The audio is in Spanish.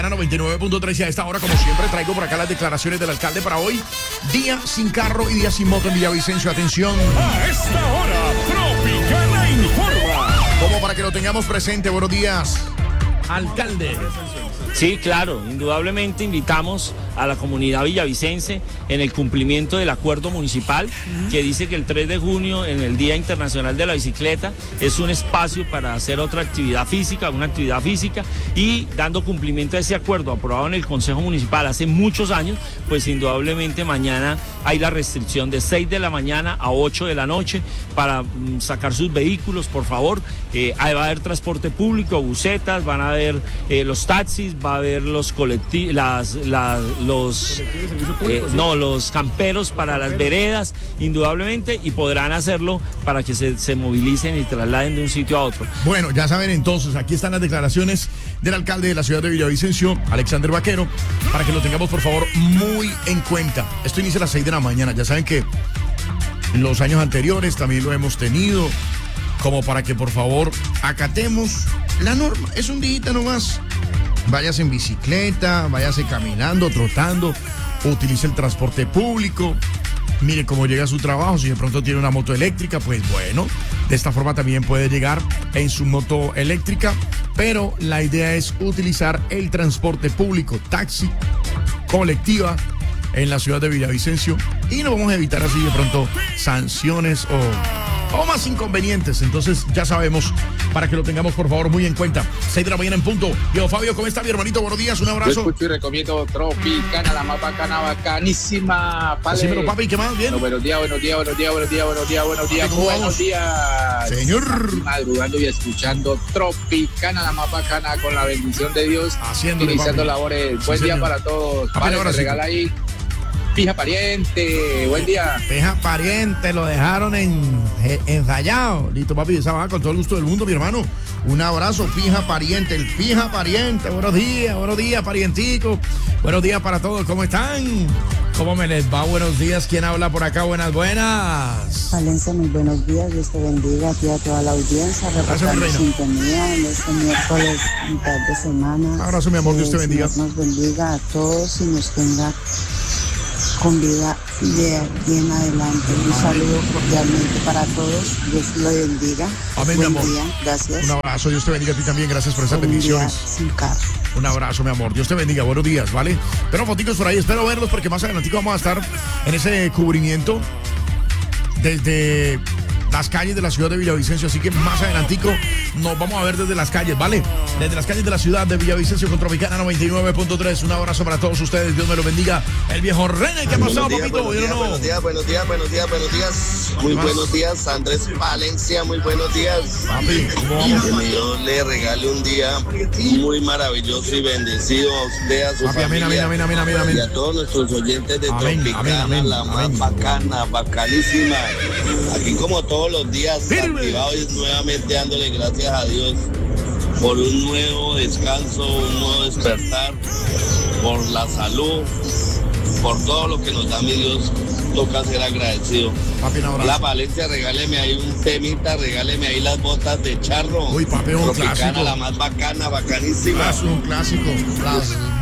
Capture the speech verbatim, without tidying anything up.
noventa y nueve punto tres y a esta hora, como siempre, traigo por acá las declaraciones del alcalde para hoy. Día sin carro y día sin moto en Villavicencio. Atención. A esta hora, Tropicana informa. Como para que lo tengamos presente. Buenos días, alcalde. Sí, claro, indudablemente invitamos a la comunidad villavicense en el cumplimiento del acuerdo municipal que dice que el tres de junio, en el Día Internacional de la Bicicleta, es un espacio para hacer otra actividad física, una actividad física, y dando cumplimiento a ese acuerdo aprobado en el Consejo Municipal hace muchos años, pues indudablemente mañana hay la restricción de seis de la mañana a ocho de la noche para mm, sacar sus vehículos, por favor. Eh, va a haber transporte público, busetas, van a haber eh, los taxis, va a haber los colectivos, las, las, los, eh, no, los camperos para las veredas, indudablemente, y podrán hacerlo para que se, se movilicen y trasladen de un sitio a otro. Bueno, ya saben entonces, aquí están las declaraciones del alcalde de la ciudad de Villavicencio, Alexander Vaquero, para que lo tengamos por favor muy en cuenta. Esto inicia a las seis de la mañana, ya saben que en los años anteriores también lo hemos tenido, como para que por favor acatemos la norma. Es un día nomás. Váyase en bicicleta, váyase caminando, trotando, utilice el transporte público. Mire cómo llega a su trabajo. Si de pronto tiene una moto eléctrica, pues bueno, de esta forma también puede llegar en su moto eléctrica. Pero la idea es utilizar el transporte público, taxi, colectiva, en la ciudad de Villavicencio. Y no vamos a evitar así de pronto sanciones o... o más inconvenientes. Entonces ya sabemos, para que lo tengamos por favor muy en cuenta. seis de la mañana en punto. Yo, Fabio, ¿cómo está mi hermanito? Buenos días, un abrazo. Yo escucho y recomiendo Tropicana, la más bacana, bacanísima. Sí, pero papi, ¿qué más? Bien. Bueno, buenos días, buenos días, buenos días, buenos días, buenos días, buenos días, ¿Cómo buenos vamos? días. Señor. Madrugando y escuchando Tropicana, la más bacana, con la bendición de Dios. Haciéndole, iniciando papi. labores. Sí, Buen día señor. para todos. Papi, Vale, ahora te sí. regala ahí. Pija pariente, buen día. Peja pariente, lo dejaron en, ensayado. Listo, papi, esa baja con todo el gusto del mundo, mi hermano. Un abrazo, pija pariente, el pija pariente. Buenos días, buenos días, parientico. Buenos días para todos, ¿cómo están? ¿Cómo me les va? Buenos días, ¿quién habla por acá? Buenas, buenas. Valencia, muy buenos días, Dios te bendiga a ti y a toda la audiencia, Gracias, mi reportando reina. sintonía en este miércoles, mitad de semana. Un abrazo, mi amor, Dios te Que el bendiga. Señor nos bendiga a todos y nos tenga con vida de aquí en adelante. Un saludo cordialmente para todos, Dios lo bendiga. Amén, mi Buen amor. día, gracias. Un abrazo, Dios te bendiga a ti también, gracias por esas Buen día bendiciones. sin carro. Un abrazo, mi amor. Dios te bendiga. Buenos días, ¿vale? Pero fotitos por ahí. Espero verlos porque más adelante vamos a estar en ese cubrimiento desde las calles de la ciudad de Villavicencio. Así que más adelantico nos vamos a ver desde las calles, ¿vale? Desde las calles de la ciudad de Villavicencio con Tropicana noventa y nueve punto tres. Un abrazo para todos ustedes. Dios me lo bendiga. El viejo René, ¿qué ha pasado, Buenos días, papito? buenos ¿Yo días, no? buenos días, buenos días, buenos días, buenos días. Muy más? buenos días, Andrés Valencia, muy buenos días. Papi, ¿cómo vamos? Que Dios le regale un día muy maravilloso y bendecido a usted, a su Papi, amén, familia. amén, amén, amén, amén. Y a todos nuestros oyentes de Amén, Tropicana, amén, amén, la más amén. bacana, bacanísima. Aquí como todos los días, Firme. activado y nuevamente dándole gracias a Dios por un nuevo descanso, un nuevo despertar, por la salud, por todo lo que nos da mi Dios. Toca ser agradecido. Papi, un abrazo. La Valencia, regáleme ahí un temita, regáleme ahí las botas de charro. Uy, papi, un Tropicana, clásico. la más bacana, bacanísima. Es un clásico. Las